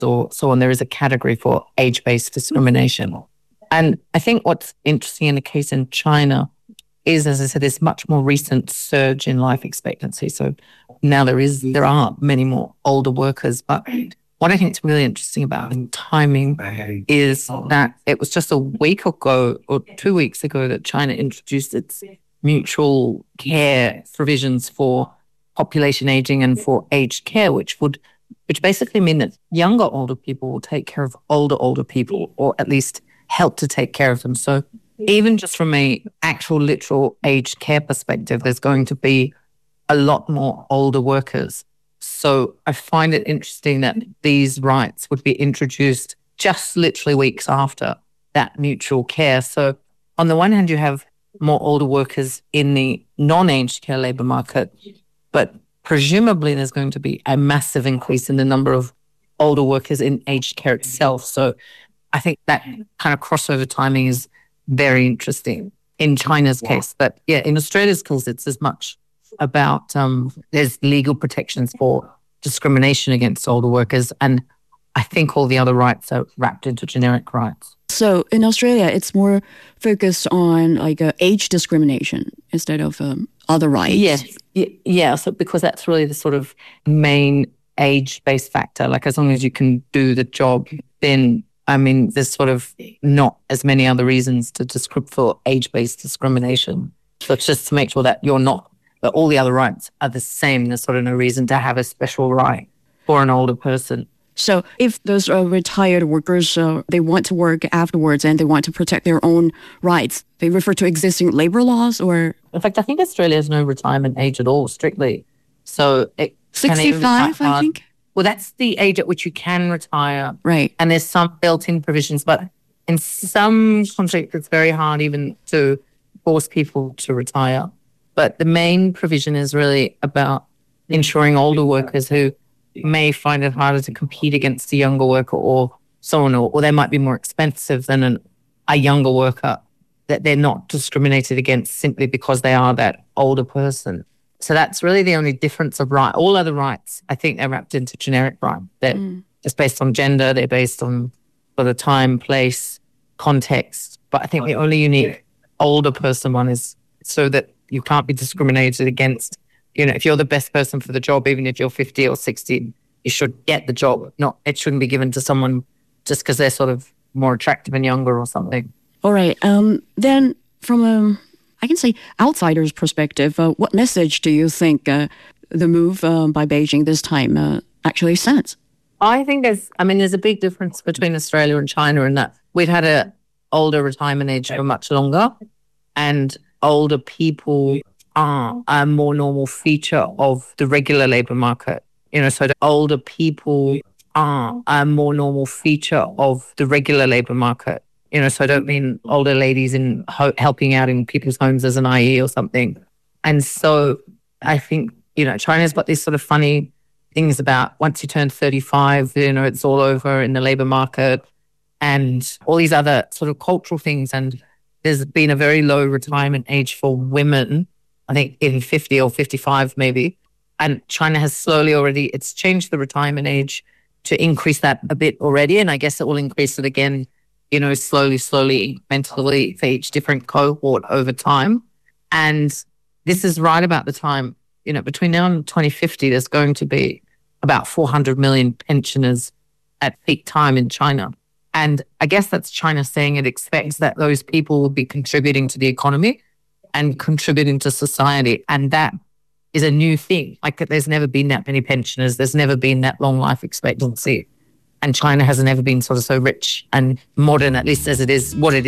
or so on, there is a category for age-based discrimination. And I think what's interesting in the case in China is, as I said, this much more recent surge in life expectancy. So now there are many more older workers. But what I think is really interesting about the timing is that it was just a week ago or 2 weeks ago that China introduced its mutual care provisions for population aging and for aged care, which basically mean that younger older people will take care of older people, or at least help to take care of them. So even just from a actual literal aged care perspective, there's going to be a lot more older workers. So I find it interesting that these rights would be introduced just literally weeks after that mutual care. So on the one hand, you have more older workers in the non-aged care labour market, but presumably there's going to be a massive increase in the number of older workers in aged care itself. So I think that kind of crossover timing is very interesting in China's case. But yeah, in Australia's case, it's as much about there's legal protections for discrimination against older workers. And I think all the other rights are wrapped into generic rights. So in Australia, it's more focused on like age discrimination instead of other rights. Yes. Yeah. So because that's really the sort of main age-based factor. Like as long as you can do the job, then I mean, there's sort of not as many other reasons for age-based discrimination. So it's just to make sure that you're not, but all the other rights are the same. There's sort of no reason to have a special right for an older person. So if those retired workers, they want to work afterwards and they want to protect their own rights, they refer to existing labor laws or? In fact, I think Australia has no retirement age at all, strictly. So it 65, I think? Well, that's the age at which you can retire. Right. And there's some built-in provisions, but in some countries, it's very hard even to force people to retire. But the main provision is really about ensuring older workers who may find it harder to compete against a younger worker or so on, or they might be more expensive than a younger worker, that they're not discriminated against simply because they are that older person. So that's really the only difference of right. All other rights, I think they're wrapped into generic right. They're just based on gender, they're based on sort of time, place, context. But I think the only unique older person one is so that you can't be discriminated against. You know, if you're the best person for the job, even if you're 50 or 60, you should get the job. It shouldn't be given to someone just because they're sort of more attractive and younger or something. All right. Then from I can say outsider's perspective, what message do you think the move by Beijing this time actually sends? I think there's a big difference between Australia and China in that we've had an older retirement age for much longer, and older people are a more normal feature of the regular labour market. You know, so the older people are a more normal feature of the regular labour market. You know, so I don't mean older ladies in helping out in people's homes as an IE or something. And so I think, you know, China's got these sort of funny things about once you turn 35, you know, it's all over in the labour market and all these other sort of cultural things. And there's been a very low retirement age for women, I think in 50 or 55 maybe. And China has it's changed the retirement age to increase that a bit already. And I guess it will increase it again, you know, slowly, mentally for each different cohort over time. And this is right about the time, you know, between now and 2050, there's going to be about 400 million pensioners at peak time in China. And I guess that's China saying it expects that those people will be contributing to the economy and contributing to society. And that is a new thing. Like there's never been that many pensioners. There's never been that long life expectancy. And China hasn't ever been sort of so rich and modern, at least as it is, what it is